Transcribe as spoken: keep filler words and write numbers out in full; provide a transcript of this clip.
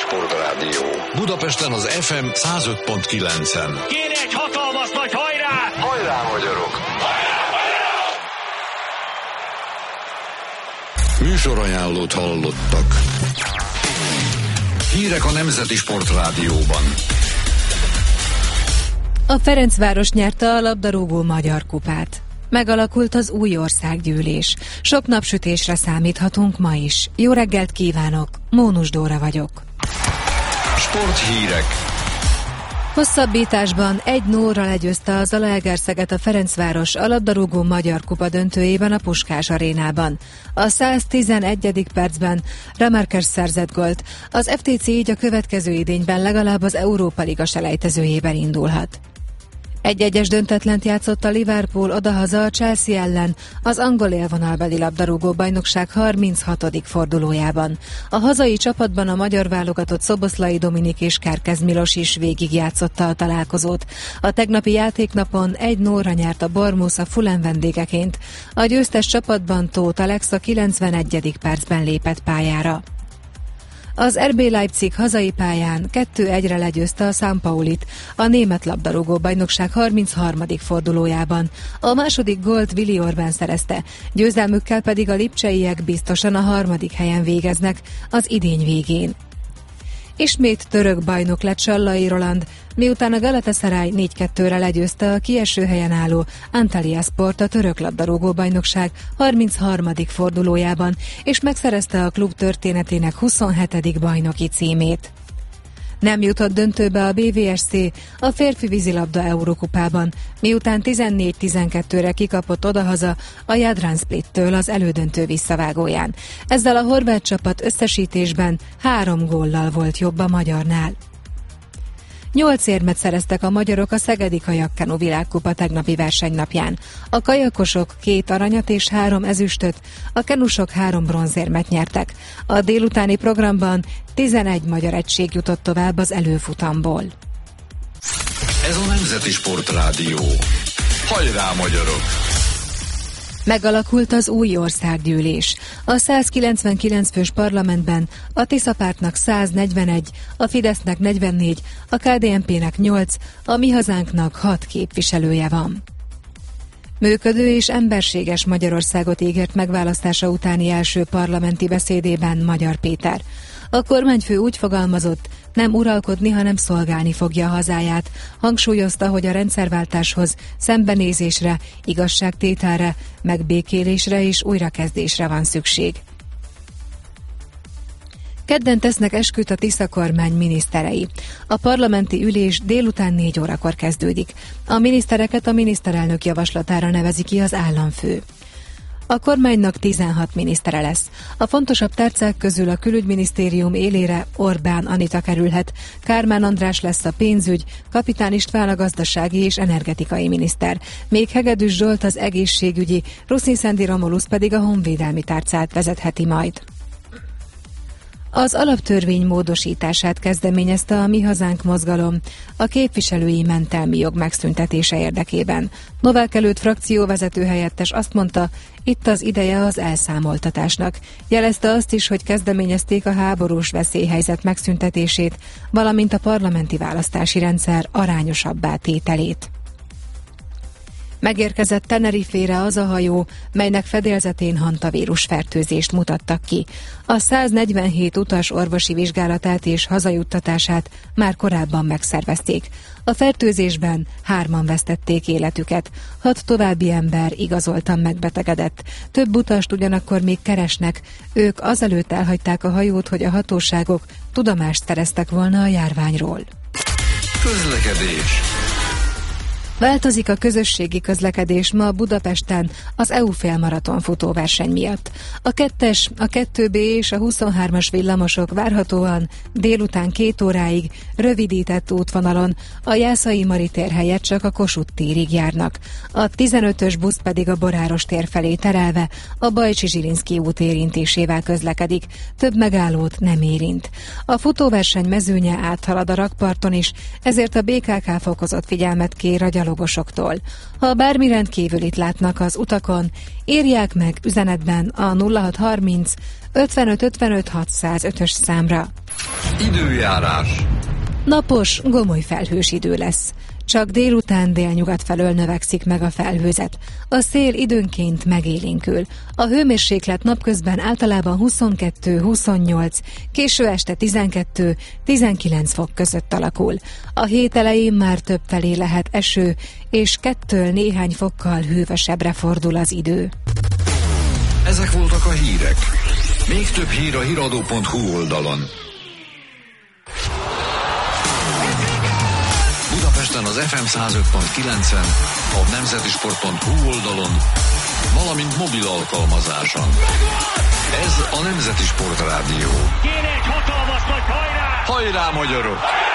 Sportrádió. Budapesten az ef em száz öt pont kilencen. Kéne egy hatalmas nagy hajrá! Hajrá, magyarok! Hajrá, magyarok! Műsorajánlót hallottak. Hírek a Nemzeti Sportrádióban. A Ferencváros nyerte a labdarúgó magyar kupát. Megalakult az új országgyűlés. Sok napsütésre számíthatunk ma is. Jó reggelt kívánok, Mónus Dóra vagyok. Sporthírek. Hosszabbításban egy nulla legyőzte a Zalaegerszeget a Ferencváros a labdarúgó magyar kupa döntőjében a Puskás arénában. A száztizenegyedik percben Remarques szerzett gólt. Az ef té cé így a következő idényben legalább az Európa Liga selejtezőjében indulhat. Egy-egyes döntetlent játszott a Liverpool odahaza a Chelsea ellen az angol élvonalbeli labdarúgó bajnokság harminchatodik fordulójában. A hazai csapatban a magyar válogatott Szoboszlai Dominik és Kerkez Milos is végigjátszotta a találkozót. A tegnapi játéknapon egy nulla nyert a Bournemouth a Fulham vendégeként. A győztes csapatban Tóth Alex a kilencvenegyedik percben lépett pályára. Az er bé Leipzig hazai pályán kettő egyre legyőzte a San Paulit a német labdarúgó bajnokság harmincharmadik fordulójában. A második gólt Willi Orban szerezte, győzelmükkel pedig a lipcseiek biztosan a harmadik helyen végeznek az idény végén. Ismét török bajnok lett Sallai Roland, miután a Galatasaray négy kettőre legyőzte a kieső helyen álló Antalyasport a török labdarúgó bajnokság harmincharmadik fordulójában, és megszerezte a klub történetének huszonhetedik bajnoki címét. Nem jutott döntőbe a bé vé es cé a férfi vízilabda Eurokupában, miután tizennégy tizenkettőre kikapott odahaza a Jadran Splittől az elődöntő visszavágóján. Ezzel a horvát csapat összesítésben három góllal volt jobb a magyarnál. Nyolc érmet szereztek a magyarok a Szegedi Kajakkenu világkupa tegnapi versenynapján. A kajakosok két aranyat és három ezüstöt, a kenusok három bronzérmet nyertek. A délutáni programban tizenegy magyar egység jutott tovább az előfutamból. Ez a Nemzeti Sportrádió. Hajrá, magyarok! Megalakult az új országgyűlés. A százkilencvenkilenc fős parlamentben a Tisza pártnak száznegyvenegy, a Fidesznek negyvennégy, a ká dé en pének nyolc, a Mi Hazánknak hat képviselője van. Működő és emberséges Magyarországot ígért megválasztása utáni első parlamenti beszédében Magyar Péter. A kormányfő úgy fogalmazott, nem uralkodni, hanem szolgálni fogja a hazáját. Hangsúlyozta, hogy a rendszerváltáshoz szembenézésre, igazságtételre, megbékélésre és újrakezdésre van szükség. Kedden tesznek esküt a Tisza kormány miniszterei. A parlamenti ülés délután négy órakor kezdődik. A minisztereket a miniszterelnök javaslatára nevezi ki az államfő. A kormánynak tizenhat minisztere lesz. A fontosabb tárcák közül a külügyminisztérium élére Orbán Anita kerülhet, Kármán András lesz a pénzügy, Kapitán István a gazdasági és energetikai miniszter, még Hegedűs Zsolt az egészségügyi, Ruszín-Szendi Romulusz pedig a honvédelmi tárcát vezetheti majd. Az alaptörvény módosítását kezdeményezte a Mi Hazánk mozgalom a képviselői mentelmi jog megszüntetése érdekében. Novák Előtt frakcióvezető helyettes azt mondta, itt az ideje az elszámoltatásnak. Jelezte azt is, hogy kezdeményezték a háborús veszélyhelyzet megszüntetését, valamint a parlamenti választási rendszer arányosabbá tételét. Megérkezett Tenerifére az a hajó, melynek fedélzetén hantavírus fertőzést mutattak ki. A száznegyvenhét utas orvosi vizsgálatát és hazajuttatását már korábban megszervezték. A fertőzésben hárman vesztették életüket, hat további ember igazoltan megbetegedett. Több utast ugyanakkor még keresnek, ők azelőtt elhagyták a hajót, hogy a hatóságok tudomást szereztek volna a járványról. Közlekedés. Változik a közösségi közlekedés ma Budapesten az é u félmaraton futóverseny miatt. A kettes, a kettő bé és a huszonhármas villamosok várhatóan délután két óráig rövidített útvonalon a Jászai Mari tér helyett csak a Kossuth térig járnak. A tizenötös busz pedig a Boráros tér felé terelve a Bajcsi-Zsilinszky út érintésével közlekedik, több megállót nem érint. A futóverseny mezőnye áthalad a rakparton is, ezért a bé ká ká fokozott figyelmet kér a gyalogosoktól. Ha bármi rendkívülit látnak az utakon, írják meg üzenetben a nulla hat harminc ötvenöt ötvenöt hatszázötös számra. Időjárás. Napos, gomoly felhős idő lesz. Csak délután délnyugat felől növekszik meg a felhőzet. A szél időnként megélénkül. A hőmérséklet napközben általában huszonkettő-huszonnyolc, késő este tizenkettő-tizenkilenc fok között alakul. A hét elején már többfelé lehet eső, és kettől néhány fokkal hűvösebbre fordul az idő. Ezek voltak a hírek. Még több hír a híradó pont hu oldalon. Budapesten az ef em száz öt pont kilencen, a nemzetisport pont hu oldalon, valamint mobil alkalmazáson. Ez a Nemzeti Sport Rádió. Kéne egy hatalmas nagy hajrá! Hajrá, magyarok!